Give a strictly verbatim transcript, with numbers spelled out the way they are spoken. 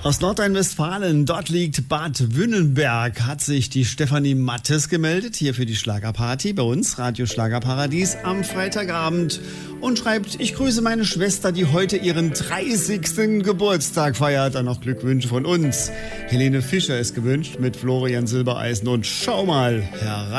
Aus Nordrhein-Westfalen, dort liegt Bad Wünnenberg, hat sich die Stefanie Mattes gemeldet, hier für die Schlagerparty bei uns, Radio Schlagerparadies am Freitagabend und schreibt, ich grüße meine Schwester, die heute ihren dreißigsten Geburtstag feiert, dann noch Glückwünsche von uns. Helene Fischer ist gewünscht mit Florian Silbereisen und schau mal herein.